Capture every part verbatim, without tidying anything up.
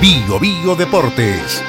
Bio Bio Deportes.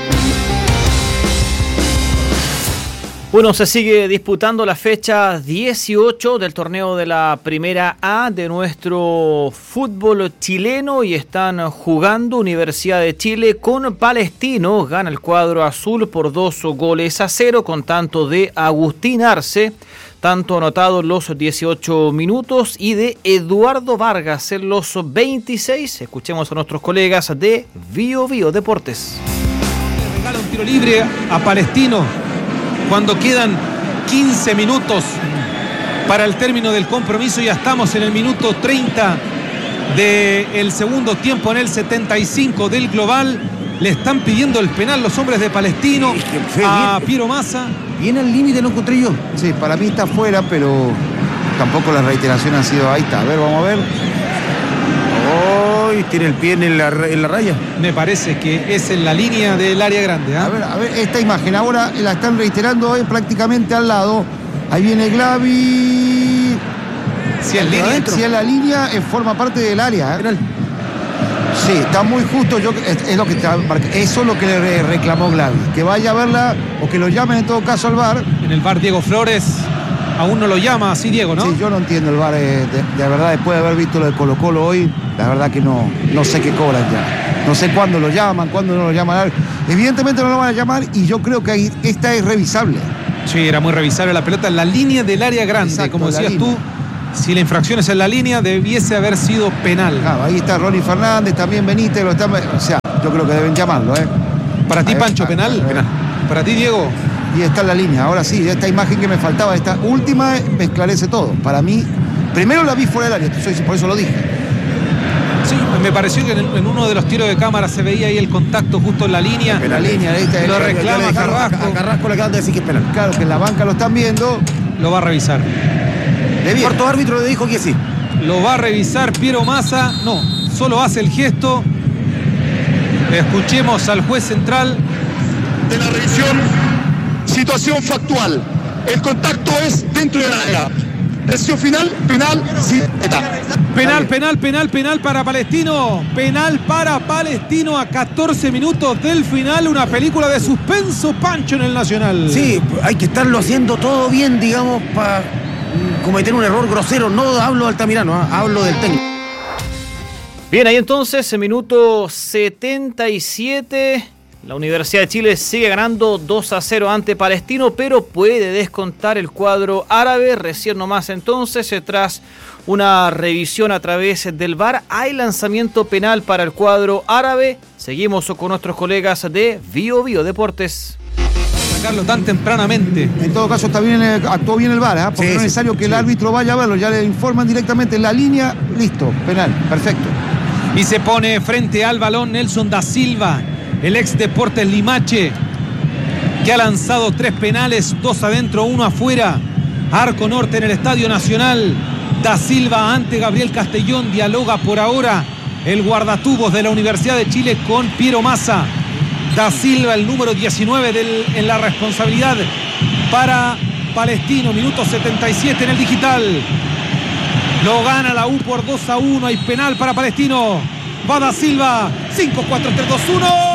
Bueno, se sigue disputando la fecha dieciocho del torneo de la Primera A de nuestro fútbol chileno y están jugando Universidad de Chile con Palestino. Gana el cuadro azul por dos goles a cero con tanto de Agustín Arce, tanto anotado en los dieciocho minutos, y de Eduardo Vargas en los veintiséis. Escuchemos a nuestros colegas de Bio Bio Deportes. Le regala un tiro libre a Palestino cuando quedan quince minutos para el término del compromiso. Ya estamos en el minuto treinta del segundo tiempo, en el setenta y cinco del global. Le están pidiendo el penal los hombres de Palestino a Piero Massa. Viene al límite, no encontré yo. Sí, para mí está afuera, pero tampoco la reiteración ha sido. Ahí está, a ver, vamos a ver. Oh, tiene el pie en la, en la raya. Me parece que es en la línea del área grande, ¿eh? A ver, a ver, esta imagen ahora la están reiterando hoy prácticamente al lado. Ahí viene Glavi. Si es línea, si es la línea, eh, forma parte del área, ¿eh? Sí, está muy justo. Yo, es, es lo que está, eso es lo que le reclamó Glavi, que vaya a verla o que lo llamen en todo caso al V A R. En el V A R Diego Flores aún no lo llama, así Diego, ¿no? Sí, yo no entiendo el V A R, eh, de, de verdad, después de haber visto lo de Colo Colo hoy, la verdad que no, no sé qué cobran ya. No sé cuándo lo llaman, cuándo no lo llaman. Evidentemente no lo van a llamar y yo creo que ahí, esta es revisable. Sí, era muy revisable la pelota en la línea del área grande. Exacto, como decías tú. Si la infracción es en la línea, debiese haber sido penal. Claro, ahí está Ronnie Fernández, también Benítez, lo están, o sea, yo creo que deben llamarlo, ¿eh? Para ti, Pancho, a, penal. A, penal. Para ti, Diego. Y está en la línea. Ahora sí, esta imagen que me faltaba, esta última, me esclarece todo. Para mí, primero la vi fuera del área, por eso lo dije. Sí, me pareció que en, en uno de los tiros de cámara se veía ahí el contacto justo en la línea. En la línea, ahí está. Lo reclama Carrasco. A Carrasco le acaban de decir que es penal. Claro, que en la banca lo están viendo. Lo va a revisar. El cuarto árbitro le dijo que sí. Lo va a revisar Piero Massa. No, solo hace el gesto. Escuchemos al juez central. De la revisión, situación factual. El contacto es dentro del área. Decisión final, penal, sí, está. Penal, penal, penal, penal para Palestino. Penal para Palestino a catorce minutos del final. Una película de suspenso, Pancho, en el Nacional. Sí, hay que estarlo haciendo todo bien, digamos, para cometer un error grosero. No hablo de Altamirano, ¿eh? Hablo del técnico. Bien, ahí entonces, en minuto setenta y siete, la Universidad de Chile sigue ganando dos a cero ante Palestino, pero puede descontar el cuadro árabe. Recién nomás entonces, tras una revisión a través del V A R, hay lanzamiento penal para el cuadro árabe. Seguimos con nuestros colegas de Bio Bio Deportes. Sacarlo tan tempranamente. En todo caso, está bien, actuó bien el V A R, ¿eh? Porque sí, no es necesario sí, que sí. el árbitro vaya a verlo, ya le informan directamente en la línea, listo, penal, perfecto. Y se pone frente al balón Nelson da Silva, el ex Deportes Limache, que ha lanzado tres penales, dos adentro, uno afuera. Arco norte en el Estadio Nacional. Da Silva ante Gabriel Castellón, dialoga por ahora el guardatubos de la Universidad de Chile con Piero Massa. Da Silva, el número diecinueve del, en la responsabilidad para Palestino. Minuto setenta y siete en el digital. Lo gana la U por dos a uno. Hay penal para Palestino. Va Da Silva. cinco, cuatro, tres, dos, uno.